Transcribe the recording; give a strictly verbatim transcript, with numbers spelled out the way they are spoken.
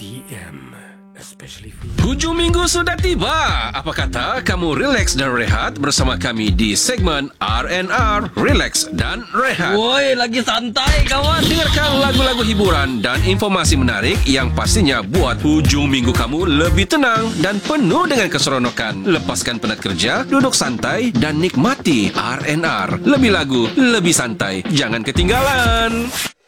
T M, especially for you. Hujung minggu sudah tiba. Apa kata kamu relax dan rehat bersama kami di segmen R and R, Relax dan Rehat. Woi, lagi santai kawan. Dengarkan lagu-lagu hiburan dan informasi menarik yang pastinya buat hujung minggu kamu lebih tenang dan penuh dengan keseronokan. Lepaskan penat kerja, duduk santai dan nikmati R and R. Lebih lagu, lebih santai. Jangan ketinggalan.